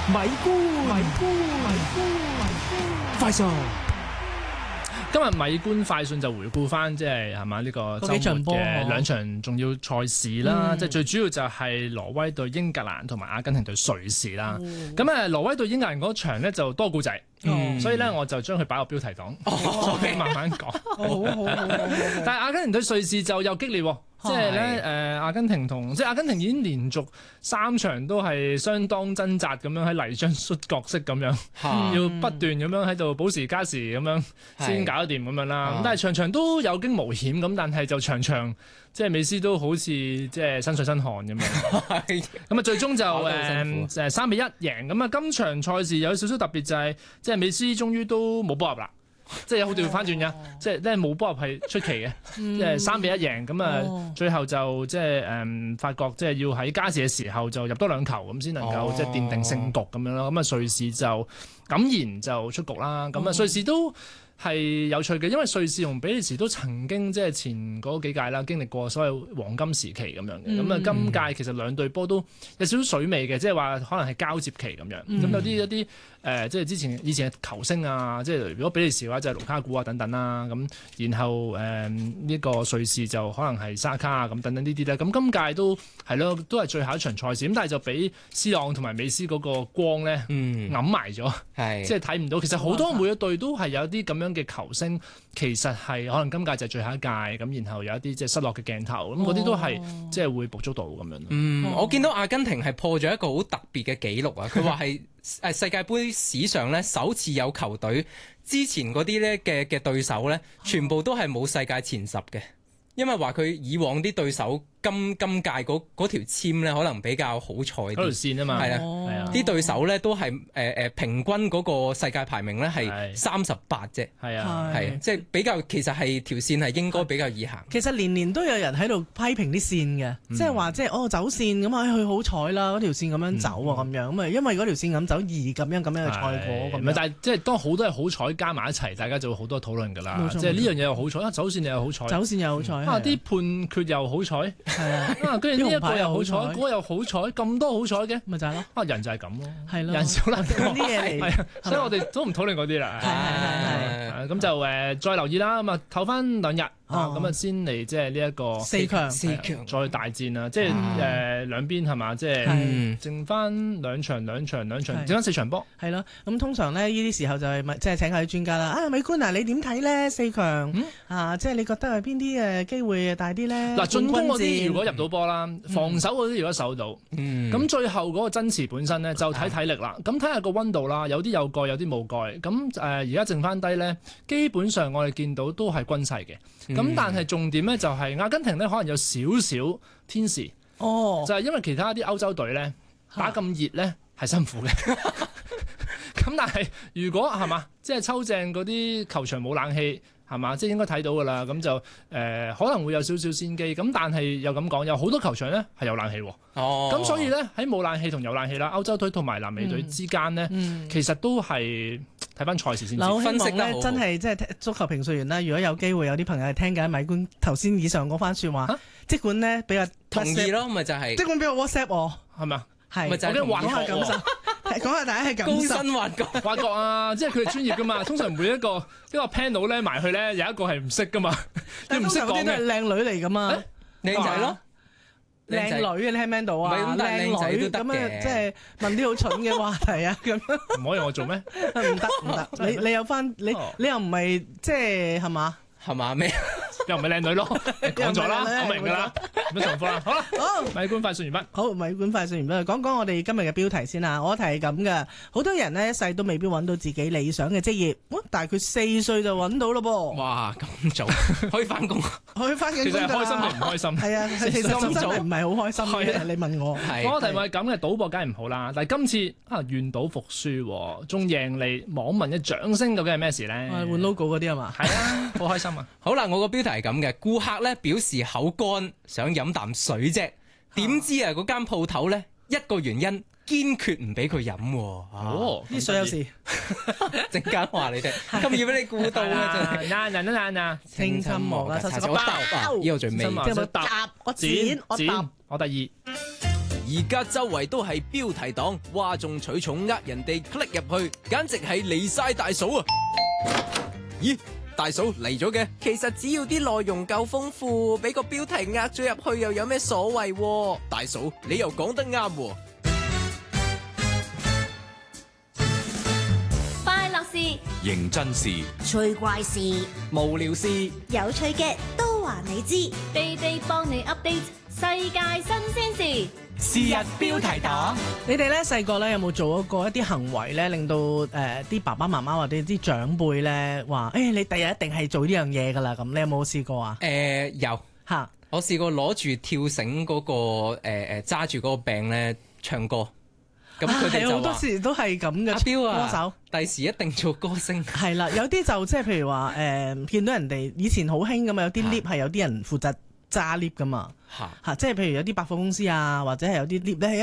快訊。今日米官快訊就回顧翻，即係嘛呢個週末嘅兩場重要賽事啦。即係最主要就係挪威對英格蘭同埋阿根廷對瑞士啦。咁挪威對英格蘭嗰場呢就多故仔，所以呢我就將佢擺落標題黨，再慢慢講。好。但係阿根廷對瑞士就又激烈喎。即係咧，阿根廷已經連續3場都係相當掙扎咁樣喺泥漿摔角式咁樣，要不斷咁樣喺度補時加時咁樣先搞得掂咁樣啦。咁但係場場都有驚無險咁，但係就場場即係美斯都好似即係身水身汗咁樣。咁啊最終就3-1贏。咁啊今場賽事有少少特別就係即係美斯終於都冇波入啦。即係有好調翻轉嘅，即係咧冇波入係出奇嘅，即係3-1贏咁啊！最後就即係法國即係要喺加時嘅時候就入多2球咁先能夠即係奠定勝局咁樣咯。咁啊瑞士就黯然就出局啦。咁啊瑞士都係有趣嘅，因為瑞士同比利時都曾經即係前嗰幾屆啦，經歷過所謂黃金時期咁樣嘅。咁啊今屆其實兩隊波都有少少水味嘅，即係話可能係交接期咁樣。咁有一啲即係以前嘅球星啊，即係如果比利時嘅話就係盧卡古啊等等啦。咁然後呢個瑞士就可能係沙卡啊咁等等呢啲咧。咁今屆都係咯，都係最後一場賽事。咁但係就俾斯朗同埋美斯嗰個光咧揞埋咗，即係睇唔到。其實好多每一隊都係有啲咁樣嘅球星，其實係可能今屆就係最後一屆咁，然後有一啲即係失落嘅鏡頭，咁嗰啲都係即係會捕捉到咁樣。 我見到阿根廷係破咗一個好特別嘅紀錄啊！佢話係世界盃史上咧首次有球隊之前嗰啲咧嘅對手咧，全部都係冇世界前10嘅，因為話佢以往啲對手。今屆嗰條籤咧，可能比較好彩啲。嗰條線啊嘛， 係啊，啲對手咧都係平均嗰個世界排名咧係38啫。係啊，係即係比較，其實係條線係應該比較易行。 其實年年都有人喺度批評啲線嘅，即係話即係走線咁啊，佢好彩啦，嗰條線咁樣走啊咁樣咁啊，因為嗰條線咁走而咁樣嘅賽果咁樣。 但係即係當好多係好彩加埋一齊，大家就會好多討論㗎啦。即係呢樣嘢又好彩，走線又好彩， 走線又好彩， 啲判決又好彩。係啊，跟住呢一個又好彩，嗰個又好彩，咁多好彩嘅， 咪就係咯。 人就係咁咯， 係咯， 人少難講啲嘢嚟， 係啊，所以我哋都唔討論嗰啲啦。係咁就再留意啦。咁啊，唞翻2日。咁啊，先嚟即係呢一個 4強再大戰啦，即係兩邊係嘛，即係剩翻兩場，剩翻4場波。 係咯，咁通常咧呢啲時候就係即係請下啲專家啦。米官啊，你點睇咧4強？即係你覺得係邊啲機會大啲咧？ 嗱，進攻嗰啲如果入到波啦，防守嗰啲如果守到，咁最後嗰個爭持本身咧就睇體力啦。咁睇下個溫度啦，有啲有蓋，有啲冇蓋。咁而家剩翻低咧，基本上我哋見到都係均勢嘅。咁但係重點咧就係阿根廷咧可能有少少天時，就係因為其他啲歐洲隊咧打咁熱咧係辛苦嘅。咁但係如果係嘛，即係抽正嗰啲球場冇冷氣係嘛，即係應該睇到㗎啦。咁就可能會有少少先機。咁但係又咁講，有好多球場咧係有冷氣喎。咁所以咧喺冇冷氣同有冷氣啦，歐洲隊同埋南美隊之間咧，其實都係。睇翻賽事先知， 分析咧真係即係足球評述員啦。如果有機會有啲朋友係聽緊米官頭先以上嗰番説話，即管咧俾我同意咯，咪就係即管俾我 WhatsApp 我係咪啊？ 係咪就係講下感受，講下大家係感受。 高薪挖角， 挖角啊！即係佢哋專業噶嘛。通常每一個 panel 咧埋去咧有一個係唔識噶嘛，你唔識講嘅。 嗰啲都係靚女嚟噶嘛， 靚仔咯。 靚女啊，你聽唔聽到啊？靚女咁啊，即係問啲好蠢嘅話題啊，咁樣唔可以我做咩？ 唔得，你有翻你又唔係即係嘛？ 係嘛咩？ 又唔係靚女咯？講咗啦，我明㗎啦，咁樣重複啦。好啦，米官快訊完畢。 好，米官快訊完畢。講我哋今日嘅標題先啦。我題係咁嘅，好多人呢一世都未必揾到自己理想嘅職業，但係佢4歲就揾到咯噃。 哇，咁早可以翻工， 可以翻緊工㗎。 其實係開心定唔開心？ 係啊，其實真係唔係好開心嘅。你問我， 我個題目係咁嘅，賭博梗係唔好啦。但係今次願賭服輸，仲贏嚟網民嘅掌聲，究竟係咩事咧？ 換 logo 嗰啲係嘛？ 係啊，好開心啊！ 好啦，我個標題係咁嘅，顧客咧表示口乾，想飲啖水啫，點知啊嗰間鋪頭咧一個原因堅決唔俾佢飲。 啲水有事， 陣間話你哋，咁易俾你估到啊！真係嗱， 清親莫啦， 查實包，呢個最尾， 即係答我剪， 我第二。 而家周圍都係標題黨，嘩眾取寵呃人哋 click 入去，簡直係離晒大數啊！咦，大嫂嚟咗嘅？其實只要啲內容夠豐富，俾個標題呃咗入去又有咩所謂？大嫂，你又講得啱喎。 快樂事、 認真事、 趣怪事、 無聊事， 有趣嘅都話你知，地地幫你 update 世界新鮮事。 是日標題黨。 你哋咧細個咧有冇做過一啲行為咧，令到啲爸爸媽媽或者啲長輩咧話你第日一定係做呢樣嘢㗎啦？咁你有冇試過啊？ 有嚇， 我試過攞住跳繩嗰個揸住嗰個柄咧唱歌，咁佢哋就話好多時都係咁嘅。 阿彪啊， 歌手第時一定做歌星。 係啦，有啲就即係譬如話見到人哋以前好興咁嘛，有啲 lift 係有啲人負責揸 lift 噶嘛，即係譬如有啲百貨公司啊，或者係有啲 lift 咧